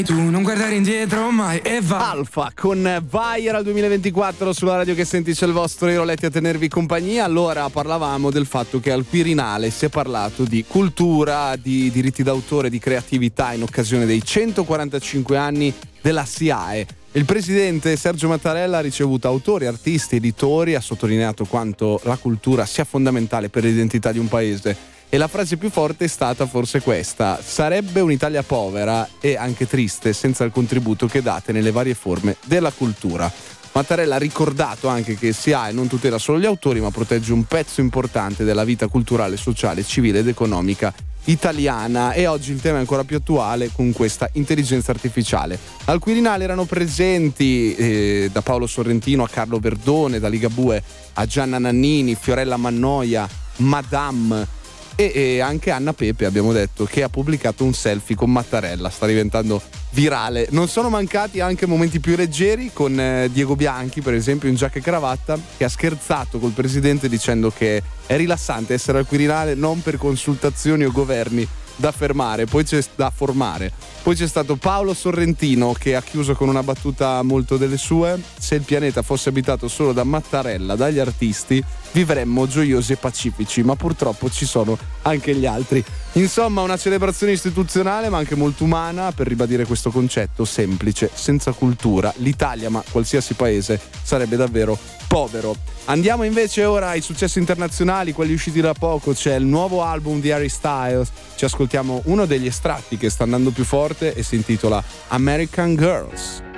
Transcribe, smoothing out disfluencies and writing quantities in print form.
Tu non guardare indietro mai e va. Alfa con Vai era il 2024 sulla radio che senti, c'è il vostro Iroletti a tenervi compagnia. Allora parlavamo del fatto che al Quirinale si è parlato di cultura, di diritti d'autore, di creatività in occasione dei 145 anni della SIAE. Il presidente Sergio Mattarella ha ricevuto autori, artisti, editori, ha sottolineato quanto la cultura sia fondamentale per l'identità di un paese. E la frase più forte è stata forse questa: sarebbe un'Italia povera e anche triste senza il contributo che date nelle varie forme della cultura. Mattarella ha ricordato anche che SIAE non tutela solo gli autori, ma protegge un pezzo importante della vita culturale, sociale, civile ed economica italiana. E oggi il tema è ancora più attuale con questa intelligenza artificiale. Al Quirinale erano presenti da Paolo Sorrentino a Carlo Verdone, da Ligabue a Gianna Nannini, Fiorella Mannoia, Madame e anche Anna Pepe, abbiamo detto, che ha pubblicato un selfie con Mattarella, sta diventando virale. Non sono mancati anche momenti più leggeri con Diego Bianchi, per esempio, in giacca e cravatta, che ha scherzato col presidente dicendo che è rilassante essere al Quirinale non per consultazioni o governi da fermare, poi c'è da formare. Poi c'è stato Paolo Sorrentino che ha chiuso con una battuta molto delle sue: se il pianeta fosse abitato solo da Mattarella, dagli artisti, vivremmo gioiosi e pacifici, ma purtroppo ci sono anche gli altri. Insomma, una celebrazione istituzionale ma anche molto umana per ribadire questo concetto semplice: senza cultura l'Italia, ma qualsiasi paese, sarebbe davvero povero. Andiamo invece ora ai successi internazionali, quelli usciti da poco. C'è il nuovo album di Harry Styles, ci ascoltiamo uno degli estratti che sta andando più forte e si intitola American Girls.